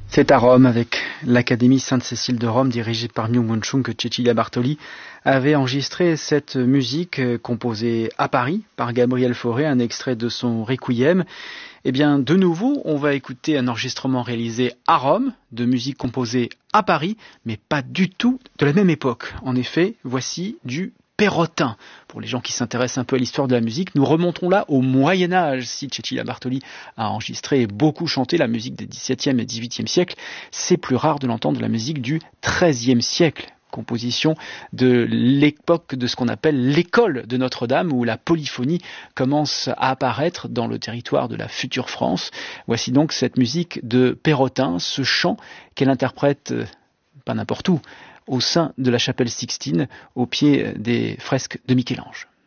C'est à Rome, avec l'Académie Sainte-Cécile de Rome, dirigée par Myung-Whun Chung, que Cecilia Bartoli avait enregistré cette musique composée à Paris par Gabriel Fauré, un extrait de son Requiem. Eh bien, de nouveau, on va écouter un enregistrement réalisé à Rome, de musique composée à Paris, mais pas du tout de la même époque. En effet, voici du Pérotin. Pour les gens qui s'intéressent un peu à l'histoire de la musique, nous remonterons là au Moyen-Âge. Si Cecilia Bartoli a enregistré et beaucoup chanté la musique des XVIIe et XVIIIe siècles, c'est plus rare de l'entendre de la musique du XIIIe siècle. Composition de l'époque de ce qu'on appelle l'école de Notre-Dame, où la polyphonie commence à apparaître dans le territoire de la future France. Voici donc cette musique de Pérotin, ce chant qu'elle interprète pas n'importe où, au sein de la chapelle Sixtine, au pied des fresques de Michel-Ange.